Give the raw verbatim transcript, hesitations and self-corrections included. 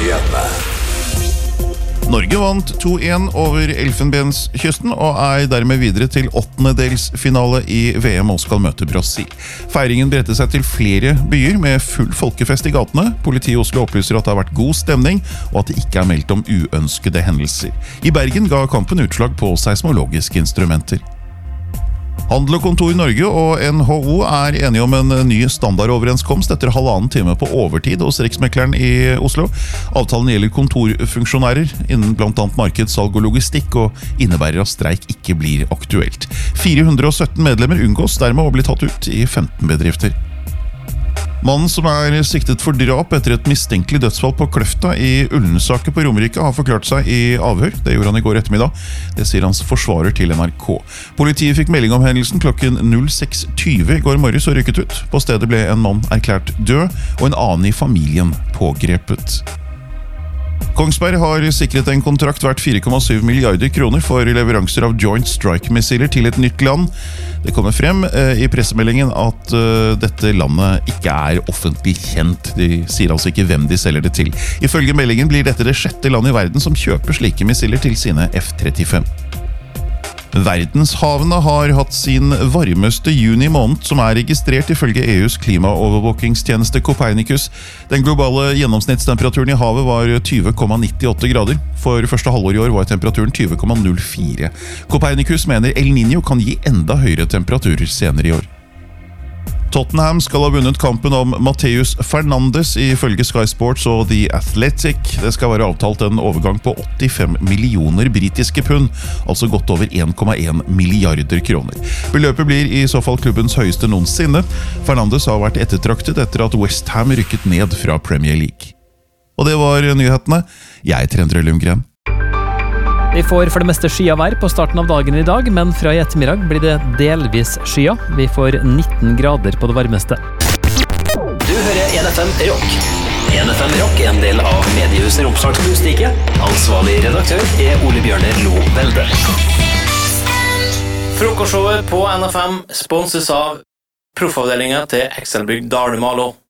nyhetene. Norge vant to en over Elfenbenskysten og er dermed videre til åttendedelsfinale i V M og skal møte Brasil. Feiringen bredte seg til flere byer med full folkefest i gatene. Politiet i Oslo opplyser at det har vært god stemning, og at det ikke er meldt om uønskede hendelser. I Bergen ga kampen utslag på seismologiske instrumenter. Handel og Kontor Norge og N H O er enige om en ny standardoverenskomst etter halvannen time på overtid hos Riksmekleren i Oslo. Avtalen gjelder kontorfunksjonærer innen blant annet marked, salg og logistikk, og innebærer at streik ikke blir aktuelt. fire hundre og sytten medlemmer unngås dermed å bli tatt ut i femten bedrifter. Mannen som er siktet for drap etter et mistenkelig dødsfall på Kløfta i Ullensaker på Romerike har forklart seg i avhør. Det gjorde han i går ettermiddag. Det sier hans forsvarer til N R K. Politiet fikk melding om hendelsen klokken seks tyve i går morges og rykket ut. På stedet ble en mann erklært død, og en annen i familien pågrepet. Kongsberg har sikret en kontrakt verdt fire komma syv milliarder kroner for leveranser av Joint Strike-missiler til et nytt land. Det kommer frem eh, i pressemeldingen at eh, dette landet ikke er offentlig kjent. De sier altså ikke hvem de selger det til. Ifølge meldingen blir dette det sjette landet i verden som kjøper slike missiler til sine F trettifem. Verdenshavene har hatt sin varmeste juni måned, som er registrert ifølge E U's klimaovervåkingstjeneste Copernicus. Den globale gjennomsnittstemperaturen i havet var tyve komma nittiåtte grader. For første halvår i år var temperaturen tyve komma null fire. Copernicus mener El Niño kan gi enda høyere temperaturer senere i år. Tottenham skal ha vunnet kampen om Mateus Fernandes ifølge Sky Sports og The Athletic. Det skal være avtalt en overgang på åttifem millioner britiske pund, altså godt over en komma en milliarder kroner. Beløpet blir i så fall klubbens høyeste noensinne. Fernandes har vært ettertraktet etter at West Ham rykket ned fra Premier League. Og det var nyhetene. Jeg heter Endre Lundgren. Vi får for det meste skyavær på starten av dagen i dag, men fra i ettermiddag blir det delvis skya. Vi får nitten grader på det varmeste. Du hører N F M Rock. N F M Rock er en del av mediehuset Romsdals Budstikke. Ansvarlig redaktør er Ole Bjørner Lo Velde. Frokostshowet på N F M sponses av proffavdelingen til Excelbygg Dalmalo.